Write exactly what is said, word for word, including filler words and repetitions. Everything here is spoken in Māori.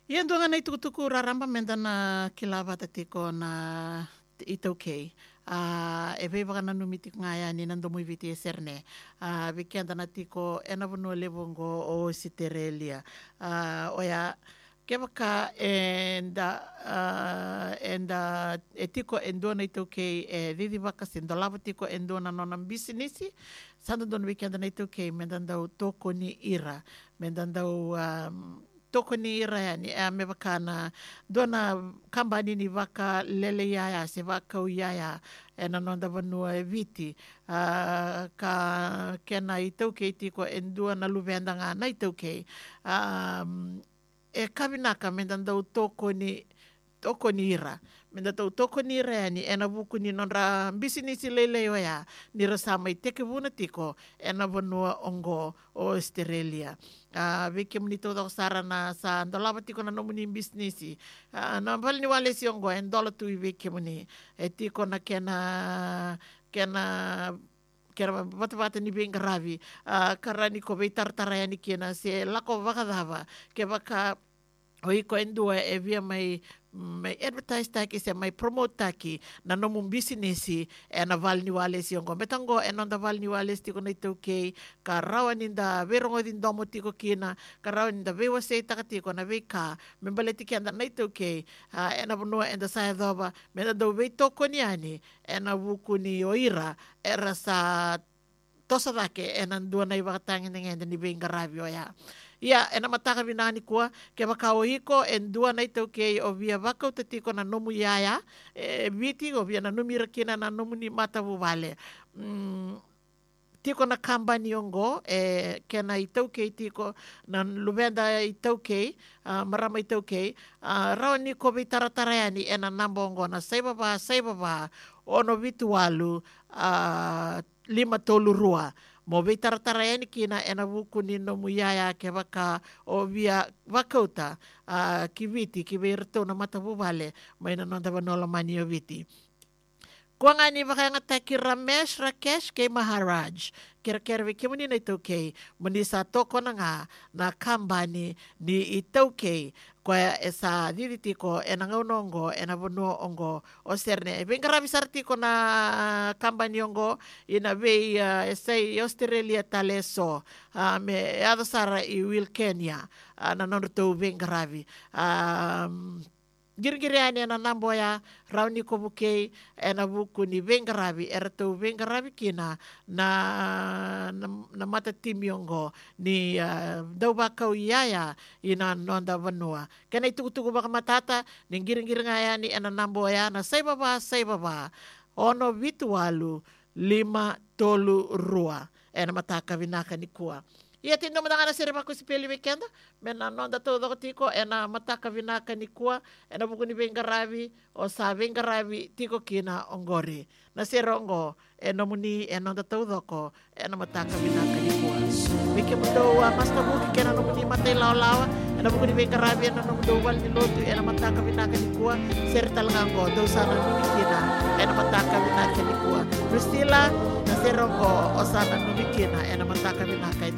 Ia doanga nei tukutuku raramba mendana kilava tiko na itau kei. Uh, e vei waka nanu miti ngaya ni nandomu i viti e serne. Uh, Vikianda na tiko e na vanua levongo o Siterelia. Uh, oia, ke waka e nda, uh, e nda e tiko e ndona itau kei e vivi waka si ndolava tiko e ndona nona bisinisi. Sanda dona vikianda na itau kei mendandau toko ni ira. Mendandau... Um, toko ni irani e me wakana dona kambani ni waka lele yaya se waka u yaya e na nonda vanua e viti uh, ka kena i tau kei tiko e ndua na luvenda ngā na i tau kei um, e kavinaka me dandau toko ni toko ni ira. Menda tau toko ni ira ni e na vuku ni nonra bisinisi lele o ya ni rasama i teke vuna tiko e na vanua ongo o Australia. Uh, Vike muni tau tau sara na sa ndolava tiko na nomuni bisnisi. Uh, na mbali ni wale si ongo e ndola tu i vike muni. E tiko na kena kena kera wata wata ni benga ravi. Uh, karani ko vei tartara ni kena se lako wakadava ke waka o iko endua e via mai mai advertise taki se mai promote taki na nomu business e na val ni wale si ongo metango e nonda val ni wale tiko na itau kei ka rawa ni da verongo din domo tiko kina ka rawa ni da vewa se taka tiko na vei ka membale tiki anda na itau kei uh, e na vanua enda sae dhoba me na dau vei toko ni ani e na vuku ni oira e rasa tosa vake e na ndua na iwakatangi ngenda ni venga ravi o ya. Ia, e na mataka vinani kua, ke waka o hiko, e ndua na itau kei o via waka utatiko na nomu iaia, e viti o via na numira kina na nomu ni matavu vale. Mm, tiko na kambani ongo, e kena itau kei tiko, na luvenda itau kei, uh, marama itau kei, uh, rao ni ko vei taratarayani e na namba ongo na saibaba, saibaba, ono vitu walu, uh, lima tolu rua. Mo vei taratara eni kina e na vuku ni no muiaia ke waka o via wakauta uh, ki viti, ki vei rato na matavu vale, mai na nonda wanola mani o viti. Kua ngā ni wakangata ki Ramesh Rakesh ke Maharaj. Kera kera wiki muni na itau kei, muni sa toko na ngā na kambani ni itau kei, kua e sa diditi ko e na ngaunongo e na vanua ongo o serne. E venga ravi sartiko na kambani ongo ina vei uh, e sei Australia tale so, uh, me e adasara i Will Kenya, uh, na nono tau venga ravi. Um, Girigiriani na namboya rauni ko bukei e na vuku ni vengaravi e ratou vengaravi kina na na, na mata timiongo ni uh, daubakau iaya ina nonda vanua. Kena itukutuku baka matata ni giringiringa ni e na namboya na saibaba saibaba ono vitualu lima tolu rua e na mataka vinaka ni kua. Ia tino matanga na sere mako si peli weekenda, me na nonda tau doko tiko, e na mataka vinaka ni kua, e na buku ni vengaravi, o sa vengaravi tiko kina ongori. Na sere ongo, e na muni, e nonda tau doko, e na mataka vinaka ni kua. Wiki mundo uh, masta buki kena na muni matay lao lawa, e na buku ni vengaravi, e na mundo wal ni lotu, e na mataka vinaka ni kua, sere talangango, do sana numi kina, e na mataka vinaka ni kua. Priscilla, na sere ongo, o sana numi kina, e na mataka vinaka